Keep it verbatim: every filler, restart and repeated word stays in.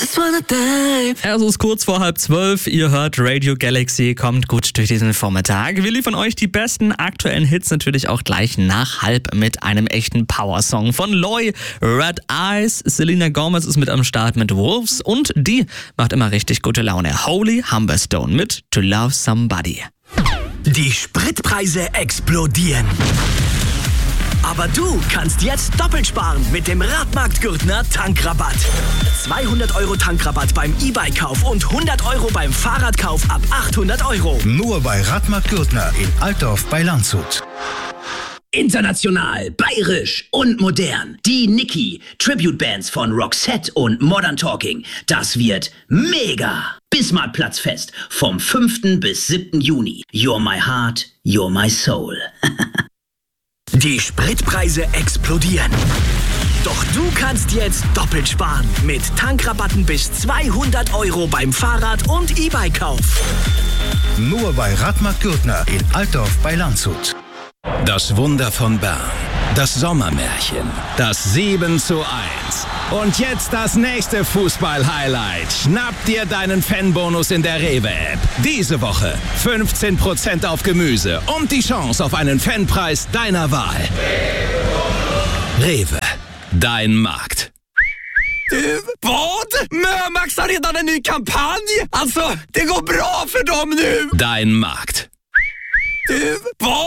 just wanna dive. Es ist kurz vor halb zwölf, ihr hört Radio Galaxy, kommt gut durch diesen Vormittag. Wir liefern euch die besten aktuellen Hits natürlich auch gleich nach halb mit einem echten Power-Song von Loy, Red Eyes. Selena Gomez ist mit am Start mit Wolves und die macht immer richtig gute Laune. Holy Humberstone mit To Love Somebody. Die Spritpreise explodieren. Aber du kannst jetzt doppelt sparen mit dem Radmarkt-Gürtner Tankrabatt. zweihundert Euro Tankrabatt beim E-Bike-Kauf und hundert Euro beim Fahrradkauf ab achthundert Euro. Nur bei Radmarkt Gürtner in Altdorf bei Landshut. International, bayerisch und modern. Die Niki, Tribute-Bands von Roxette und Modern Talking. Das wird mega. Bismarckplatzfest vom fünften bis siebten Juni. You're my heart, you're my soul. Die Spritpreise explodieren. Doch du kannst jetzt doppelt sparen mit Tankrabatten bis zweihundert Euro beim Fahrrad- und E-Bike-Kauf. Nur bei Radmarkt Gürtner in Altdorf bei Landshut. Das Wunder von Bern. Das Sommermärchen. Das sieben zu eins. Und jetzt das nächste Fußball-Highlight. Schnapp dir deinen Fanbonus in der Rewe-App. Diese Woche fünfzehn Prozent auf Gemüse und die Chance auf einen Fanpreis deiner Wahl. Rewe. Dein Markt. Du, vad? Mömax har redan en ny kampanj! Alltså, det går bra för dem nu! Dein Markt. Du, vad?